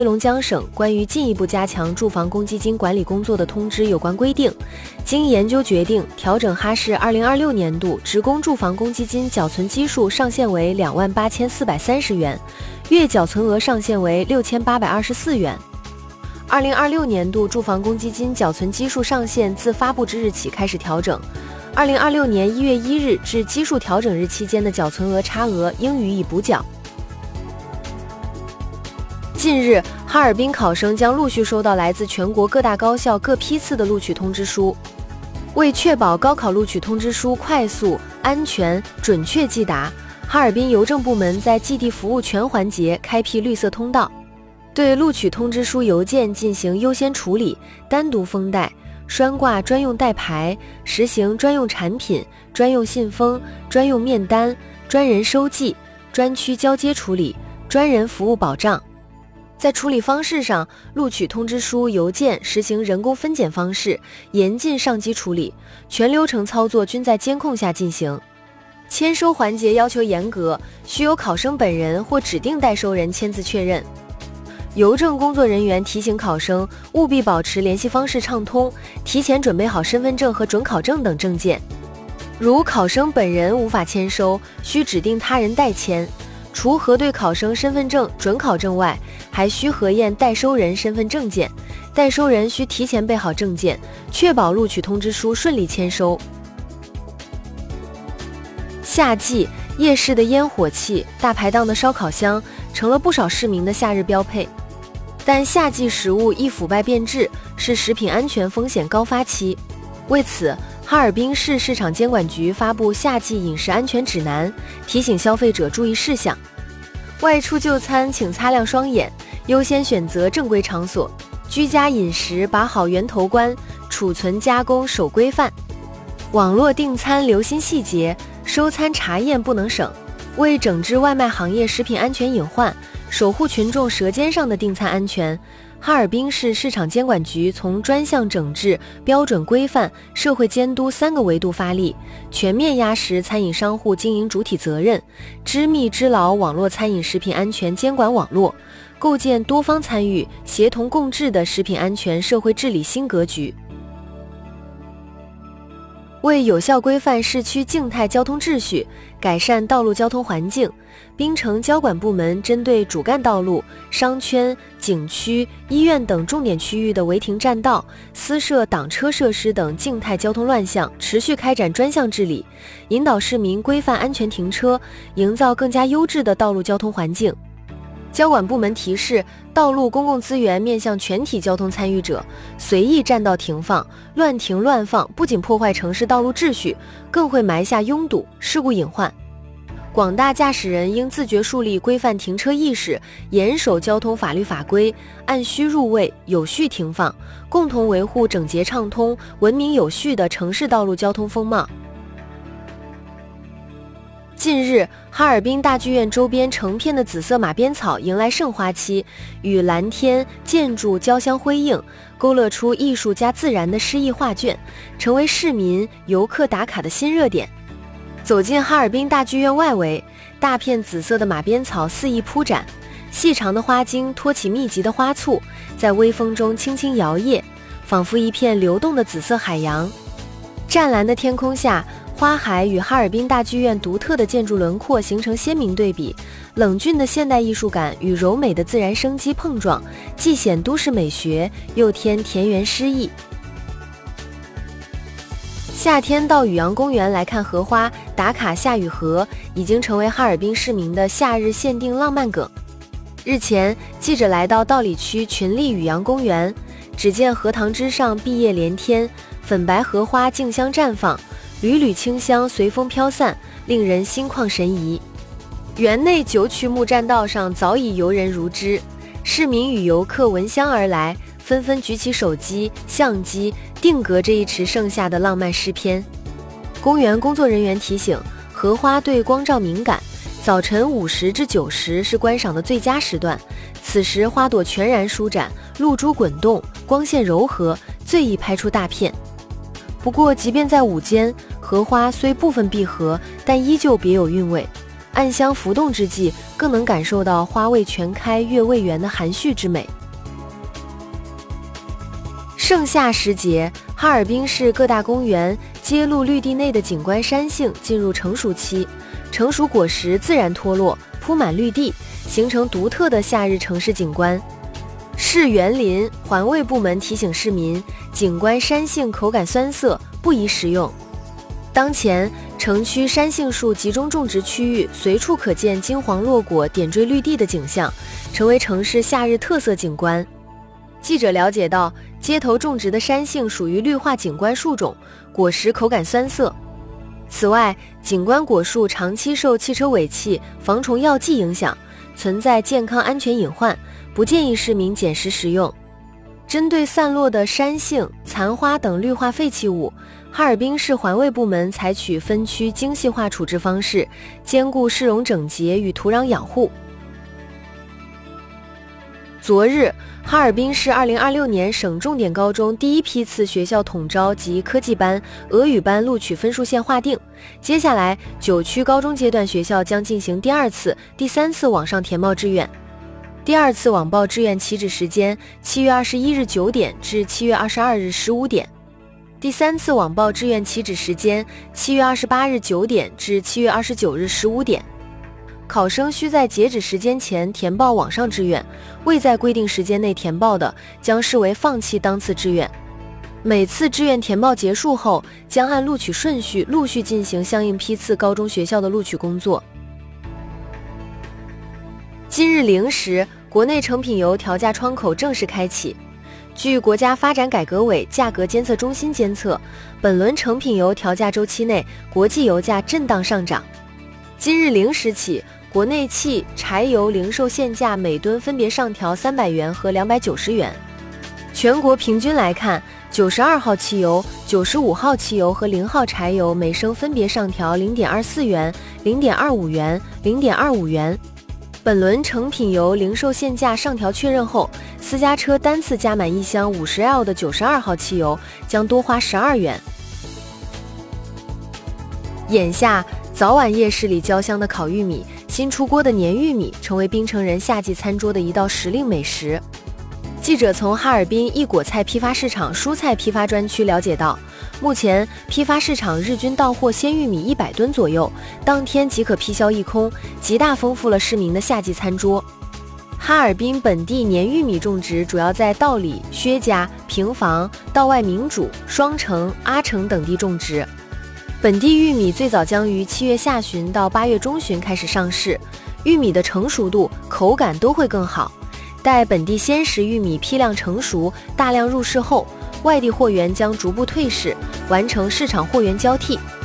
黑龙江省关于进一步加强住房公积金管理工作的通知有关规定，经研究决定调整哈市2026年度职工住房公积金缴存基数上限为28430元，月缴存额上限为6824元。2026年度住房公积金缴存基数上限自发布之日起开始调整，2026年1月1日至基数调整日期间的缴存额差额应予以补缴。近日，哈尔滨考生将陆续收到来自全国各大高校各批次的录取通知书。为确保高考录取通知书快速、安全、准确寄达，哈尔滨邮政部门在寄递服务全环节开辟绿色通道，对录取通知书邮件进行优先处理，单独封袋、拴挂专用带牌，实行专用产品、专用信封、专用面单、专人收寄、专区交接处理、专人服务保障。在处理方式上，录取通知书邮件实行人工分拣方式，严禁上机处理，全流程操作均在监控下进行。签收环节要求严格，需由考生本人或指定代收人签字确认。邮政工作人员提醒考生务必保持联系方式畅通，提前准备好身份证和准考证等证件。如考生本人无法签收，需指定他人代签。除核对考生身份证、准考证外，还需核验代收人身份证件，代收人需提前备好证件，确保录取通知书顺利签收。夏季，夜市的烟火气、大排档的烧烤香成了不少市民的夏日标配。但夏季食物易腐败变质，是食品安全风险高发期。为此，哈尔滨市市场监管局发布夏季饮食安全指南，提醒消费者注意事项。外出就餐请擦亮双眼，优先选择正规场所。居家饮食把好源头关，储存加工守规范。网络订餐留心细节，收餐查验不能省。为整治外卖行业食品安全隐患，守护群众舌尖上的订餐安全，哈尔滨市市场监管局从专项整治、标准规范、社会监督3个维度发力，全面压实餐饮商户经营主体责任，织密织牢网络餐饮食品安全监管网络，构建多方参与、协同共治的食品安全社会治理新格局。为有效规范市区静态交通秩序，改善道路交通环境，滨城交管部门针对主干道路、商圈、景区、医院等重点区域的违停占道、私设挡车设施等静态交通乱象，持续开展专项治理，引导市民规范安全停车，营造更加优质的道路交通环境。交管部门提示，道路公共资源面向全体交通参与者，随意占道停放、乱停乱放，不仅破坏城市道路秩序，更会埋下拥堵、事故隐患。广大驾驶人应自觉树立规范停车意识，严守交通法律法规，按需入位、有序停放，共同维护整洁畅通、文明有序的城市道路交通风貌。近日，哈尔滨大剧院周边成片的紫色马鞭草迎来盛花期，与蓝天、建筑交相辉映，勾勒出艺术加自然的诗意画卷，成为市民、游客打卡的新热点。走进哈尔滨大剧院外围，大片紫色的马鞭草肆意铺展，细长的花茎托起密集的花簇，在微风中轻轻摇曳，仿佛一片流动的紫色海洋。湛蓝的天空下，花海与哈尔滨大剧院独特的建筑轮廓形成鲜明对比，冷峻的现代艺术感与柔美的自然生机碰撞，既显都市美学，又添田园诗意。夏天到雨阳公园来看荷花，打卡夏雨荷，已经成为哈尔滨市民的夏日限定浪漫梗。日前，记者来到道里区群力雨阳公园，只见荷塘之上碧叶连天，粉白荷花竞相绽放，缕缕清香随风飘散，令人心旷神怡。园内9曲木栈道上早已游人如织，市民与游客闻香而来，纷纷举起手机、相机，定格这一池盛夏的浪漫诗篇。公园工作人员提醒，荷花对光照敏感，早晨5时至9时是观赏的最佳时段，此时花朵全然舒展，露珠滚动，光线柔和，最易拍出大片。不过即便在午间，荷花虽部分闭合，但依旧别有韵味。暗香浮动之际， 更能感受到花未全开月未圆的含蓄之美。盛夏时节，哈尔滨市各大公园、街路绿地内的景观山杏进入成熟期，成熟果实自然脱落，铺满绿地，形成独特的夏日城市景观。市园林环卫部门提醒市民，景观山杏口感酸涩，不宜食用。当前，城区山杏树集中种植区域随处可见金黄落果、点缀绿地的景象，成为城市夏日特色景观。记者了解到，街头种植的山杏属于绿化景观树种，果实口感酸涩。此外，景观果树长期受汽车尾气、防虫药剂影响，存在健康安全隐患，不建议市民捡食食用。针对散落的山杏、残花等绿化废弃物，哈尔滨市环卫部门采取分区精细化处置方式，兼顾市容整洁与土壤养护。昨日，哈尔滨市2026年省重点高中第一批次学校统招及科技班、俄语班录取分数线划定。接下来，9区高中阶段学校将进行第2次、第3次网上填报志愿。第2次网报志愿起止时间7月21日9点至7月22日15点，第3次网报志愿起止时间7月28日9点至7月29日15点。考生需在截止时间前填报网上志愿，未在规定时间内填报的，将视为放弃当次志愿。每次志愿填报结束后，将按录取顺序陆续进行相应批次高中学校的录取工作。今日0时，国内成品油调价窗口正式开启。据国家发展改革委价格监测中心监测，本轮成品油调价周期内，国际油价震荡上涨。今日0时起，国内汽、柴油零售限价每吨分别上调300元和290元。全国平均来看，92号汽油、95号汽油和0号柴油每升分别上调0.24元、0.25元、0.25元。本轮成品油零售限价上调确认后，私家车单次加满1箱50L 的92号汽油将多花12元。眼下，早晚夜市里焦香的烤玉米、新出锅的黏玉米成为槟城人夏季餐桌的一道时令美食。记者从哈尔滨一果菜批发市场蔬菜批发专区了解到，目前批发市场日均到货鲜玉米100吨左右，当天即可批销一空，极大丰富了市民的夏季餐桌。哈尔滨本地黏玉米种植主要在道里、薛家、平房、道外民主、双城、阿城等地种植。本地玉米最早将于7月下旬到8月中旬开始上市，玉米的成熟度、口感都会更好。待本地鲜食玉米批量成熟、大量入市后，外地货源将逐步退市，完成市场货源交替。